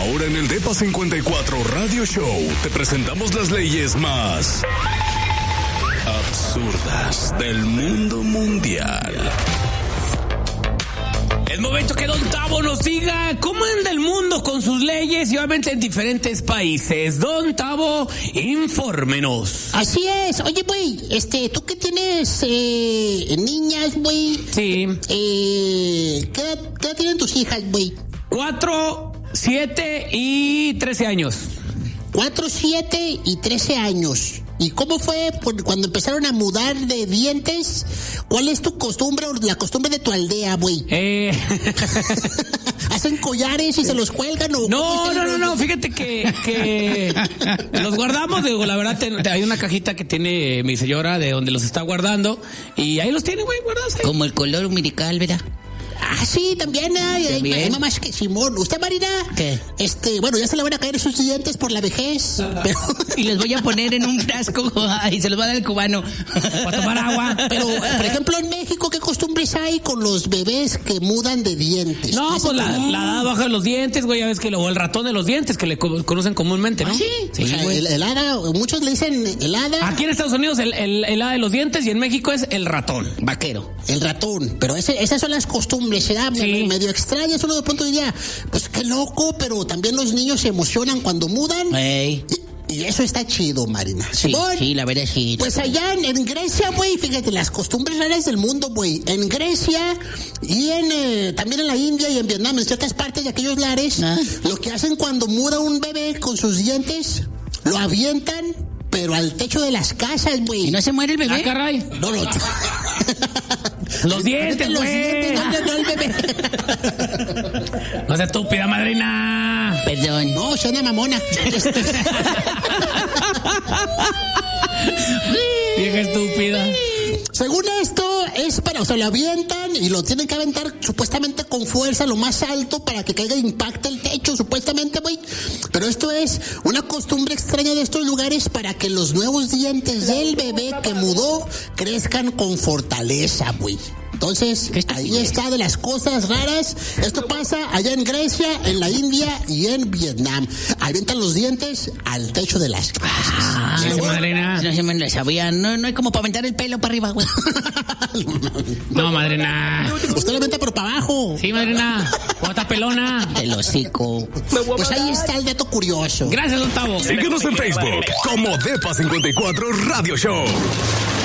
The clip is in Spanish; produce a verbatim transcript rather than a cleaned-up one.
Ahora en el Depa cincuenta y cuatro Radio Show te presentamos las leyes más absurdas del mundo mundial. Es momento que Don Tavo nos diga cómo anda el mundo con sus leyes y obviamente en diferentes países. Don Tavo, infórmenos. Así es. Oye, güey, este, tú que tienes eh, niñas, güey. Sí. Eh, ¿qué, edad, ¿Qué edad tienen tus hijas, güey? Cuatro, siete y trece años. Cuatro, siete y trece años. ¿Y cómo fue cuando empezaron a mudar de dientes? ¿Cuál es tu costumbre o la costumbre de tu aldea, güey? Eh... ¿Hacen collares y se los cuelgan o...? No, no, no, no, fíjate que, que los guardamos, digo, la verdad, te, hay una cajita que tiene mi señora de donde los está guardando y ahí los tiene, güey, guardados ahí. Como el color umbilical, ¿verdad? Ah, sí, también hay, hay, hay mamás que Simón. ¿Usted, Marina? ¿Qué? Este, bueno, ya se le van a caer sus dientes por la vejez. Pero... y les voy a poner en un frasco y se los va a dar el cubano para tomar agua. Pero, por ejemplo, en México, ¿qué costumbres hay con los bebés que mudan de dientes? No, pues la, la edad baja de los dientes, güey, ya ves que lo, el ratón de los dientes, que le conocen comúnmente, ¿no? ¿Ah, sí? Sí, o sea, güey. El, el hada, muchos le dicen el hada. Aquí en Estados Unidos el, el, el hada de los dientes y en México es el ratón. Vaquero. El ratón. Pero ese, esas son las costumbres, ¿verdad? Sí. Medio extrañas, uno de pronto diría, pues qué loco, pero también los niños se emocionan cuando mudan. Hey. Y, y eso está chido, Marina. Sí, Simón, sí, la verdad sí. Pues allá en, en Grecia, güey, fíjate, las costumbres raras del mundo, güey. En Grecia y en eh, también en la India y en Vietnam, en ciertas partes de aquellos lares, ah. lo que hacen cuando muda un bebé con sus dientes, lo avientan, pero al techo de las casas, güey. ¿Y no se muere el bebé? Ah, caray. No, no. Los dientes, los güey. dientes, no, no, no, el bebé. No seas estúpida, madrina. Perdón. No, suena mamona. Vieja estúpida. Según esto, es para, o sea, lo avientan y lo tienen que aventar supuestamente con fuerza, lo más alto, para que caiga e impacte el techo, supuestamente, güey. Pero esto es una costumbre extraña de estos lugares para que los nuevos dientes del bebé que mudó crezcan con fortaleza, güey. Entonces, ahí está de las cosas raras. Esto pasa allá en Grecia, en la India y en Vietnam. Avientan los dientes al techo de las casas. Ah, sí, madrina. No se me lo sabía. No, no hay como para aventar el pelo para arriba, güey. No, madrina. Usted lo avienta por para abajo. Sí, madrina. ¿Cómo está pelona? El hocico. Pues ahí está el dato curioso. Gracias, Don Tavo. Síguenos en Facebook como Depa cincuenta y cuatro Radio Show.